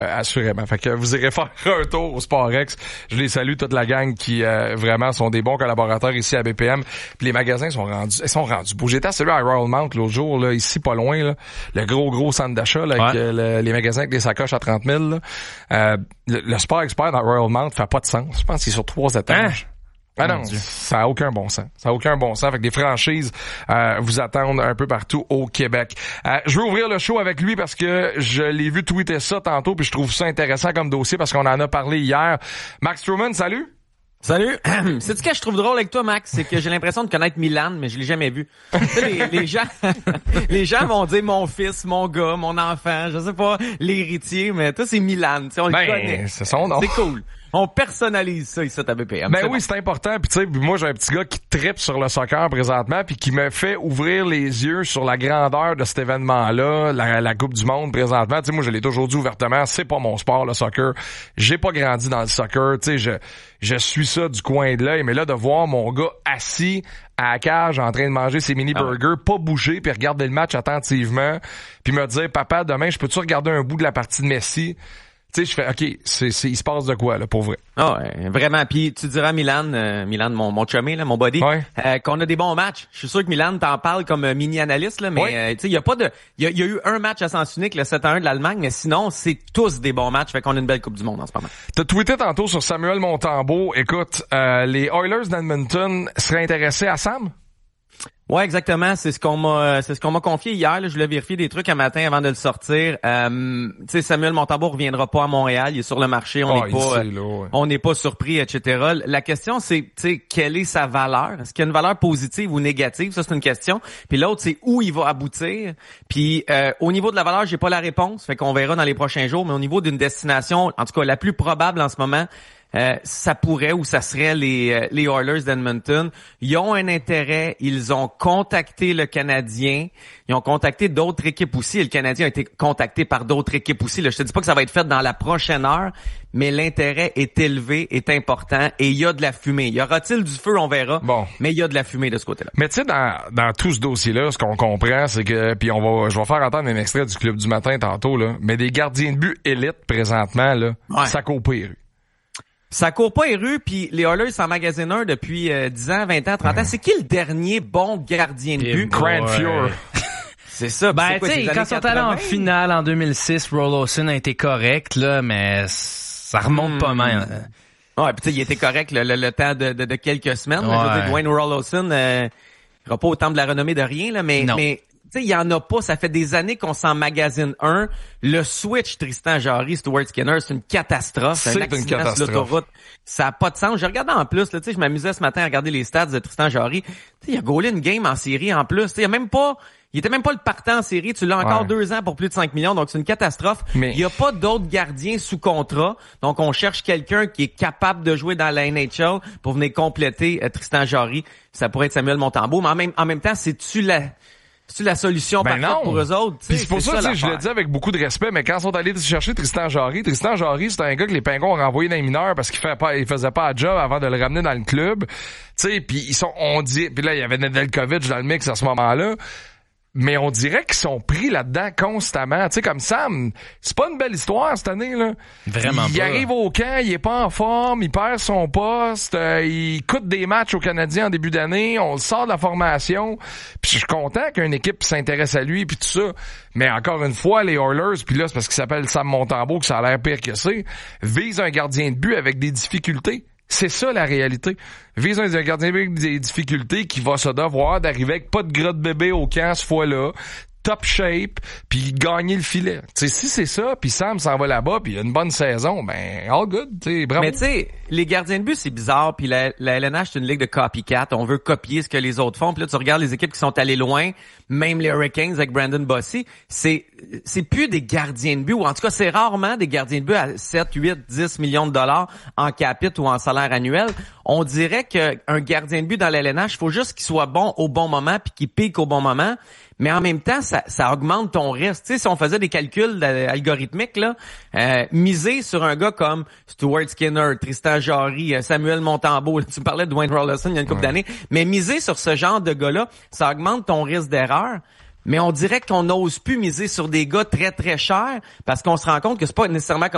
Assurément. Fait que vous irez faire un tour au Sportrex. Je les salue, toute la gang qui vraiment sont des bons collaborateurs ici à BPM. Puis les magasins sont rendus beaux. J'étais à celui à Royal Mount l'autre jour, là, ici pas loin, là, le gros centre d'achat là, avec les magasins avec des sacoches à 30 000. Là. Le Sport Expert dans Royal Mount fait pas de sens. Je pense qu'il est sur 3 étages. Ah non, ça a aucun bon sens. Fait que des franchises vous attendent un peu partout au Québec. Je veux ouvrir le show avec lui parce que je l'ai vu tweeter ça tantôt puis je trouve ça intéressant comme dossier parce qu'on en a parlé hier. Max Truman, salut! Salut! C'est ce que je trouve drôle avec toi, Max, c'est que j'ai l'impression de connaître Milan, mais je l'ai jamais vu. Tu sais, les gens vont dire mon fils, mon gars, mon enfant, je sais pas, l'héritier, mais toi, c'est Milan. Tu sais, on le connaît. C'est son nom. C'est cool. On personnalise ça ici à BPM. Ben oui, c'est important. Puis tu sais, moi j'ai un petit gars qui trippe sur le soccer présentement, puis qui me fait ouvrir les yeux sur la grandeur de cet événement-là, la Coupe du Monde présentement. Tu sais, moi je l'ai toujours dit ouvertement, c'est pas mon sport le soccer. J'ai pas grandi dans le soccer. Tu sais, je suis ça du coin de l'œil, mais là de voir mon gars assis à la cage en train de manger ses mini burgers, pas bouger, puis regarder le match attentivement, puis me dire papa demain je peux-tu regarder un bout de la partie de Messi? Tu sais, je fais, OK, il se passe de quoi, là, pour vrai? Ah ouais, vraiment. Puis tu diras Milan, mon chumé, là, mon buddy, qu'on a des bons matchs. Je suis sûr que Milan t'en parle comme mini-analyste, là, mais tu sais, il y a eu un match à sens unique, le 7-1 de l'Allemagne, mais sinon, c'est tous des bons matchs. Fait qu'on a une belle Coupe du Monde en ce moment. T'as tweeté tantôt sur Samuel Montembeault. Écoute, les Oilers d'Edmonton seraient intéressés à Sam? Ouais, exactement. C'est ce qu'on m'a confié hier. Là. Je voulais vérifier des trucs un matin avant de le sortir. Tu sais, Samuel Montembeault reviendra pas à Montréal. Il est sur le marché. On n'est pas surpris, etc. La question, c'est, tu sais, quelle est sa valeur? Est-ce qu'il y a une valeur positive ou négative? Ça, c'est une question. Puis l'autre, c'est où il va aboutir. Puis au niveau de la valeur, j'ai pas la réponse. Fait qu'on verra dans les prochains jours. Mais au niveau d'une destination, en tout cas, la plus probable en ce moment, ça pourrait ou ça serait les Oilers d'Edmonton. Ils ont un intérêt, ils ont contacté le Canadien, ils ont contacté d'autres équipes aussi, et le Canadien a été contacté par d'autres équipes aussi. Là, je te dis pas que ça va être fait dans la prochaine heure, mais l'intérêt est élevé, est important, et il y a de la fumée. Y aura-t-il du feu? On verra. Bon. Mais il y a de la fumée de ce côté-là. Mais tu sais, dans tout ce dossier-là, ce qu'on comprend, c'est que, puis je vais faire entendre un extrait du Club du matin tantôt, là, mais des gardiens de but élites présentement, là, ça court pas les rues. Ça court pas les rues, puis les Oilers s'emmagasinent un depuis 10 ans, 20 ans, 30 ans. C'est qui le dernier bon gardien de but? Grant Fuhr. C'est ça. Ben, tu sais, quand ils sont allés en finale en 2006, Roloson a été correct, là, mais ça remonte pas mal. Ouais, puis tu sais, il était correct le temps de quelques semaines. Ouais. Je veux dire, Dwayne Roloson, il n'aura pas autant de la renommée de rien, là, mais tu sais, il y en a pas. Ça fait des années qu'on s'en magasine un. Le switch Tristan Jarry, Stuart Skinner, c'est une catastrophe. C'est un accident sur l'autoroute. Ça a pas de sens. J'ai regardé en plus, là, tu sais, je m'amusais ce matin à regarder les stats de Tristan Jarry. Tu sais, il a gaulé une game en série en plus. Tu sais, il était même pas le partant en série. Tu l'as encore 2 ans pour plus de 5 millions. Donc, c'est une catastrophe. Mais il y a pas d'autres gardiens sous contrat. Donc, on cherche quelqu'un qui est capable de jouer dans la NHL pour venir compléter Tristan Jarry. Ça pourrait être Samuel Montembeault. Mais en même temps, c'est-tu la solution parfaite pour eux autres? Puis c'est pour ça que je le dis avec beaucoup de respect, mais quand ils sont allés chercher Tristan Jarry, c'est un gars que les Pingouins ont renvoyé dans les mineurs parce qu'il faisait pas la job avant de le ramener dans le club. Tu sais, puis puis là, il y avait Nedeljkovic dans le mix à ce moment-là. Mais on dirait qu'ils sont pris là-dedans constamment. Tu sais, comme Sam, c'est pas une belle histoire cette année, là. Vraiment pas. Il arrive au camp, il est pas en forme, il perd son poste, il coûte des matchs aux Canadiens en début d'année, on le sort de la formation. Puis je suis content qu'une équipe s'intéresse à lui puis tout ça. Mais encore une fois, les Oilers, puis là, c'est parce qu'il s'appelle Sam Montembeault que ça a l'air pire que c'est, visent un gardien de but avec des difficultés. C'est ça la réalité. Vise un gardien avec des difficultés qui va se devoir d'arriver avec pas de gras de bébé au camp cette fois-là, top shape, puis gagner le filet. Tu sais, si c'est ça, puis Sam s'en va là-bas, puis il a une bonne saison, ben all good, tu sais, bravo. Mais tu sais, les gardiens de but, c'est bizarre, puis la LNH, c'est une ligue de copycat. On veut copier ce que les autres font, puis là, tu regardes les équipes qui sont allées loin, même les Hurricanes avec Brandon Bossy, c'est plus des gardiens de but, ou en tout cas, c'est rarement des gardiens de but à 7, 8, 10 millions de dollars en capite ou en salaire annuel. On dirait qu'un gardien de but dans la LNH, il faut juste qu'il soit bon au bon moment, puis qu'il pique au bon moment. Mais en même temps, ça augmente ton risque. Tu sais, si on faisait des calculs algorithmiques, là, miser sur un gars comme Stuart Skinner, Tristan Jarry, Samuel Montembeault, là, tu me parlais de Dwayne Roloson il y a une couple d'années, mais miser sur ce genre de gars-là, ça augmente ton risque d'erreur. Mais on dirait qu'on n'ose plus miser sur des gars très, très chers parce qu'on se rend compte que c'est pas nécessairement comme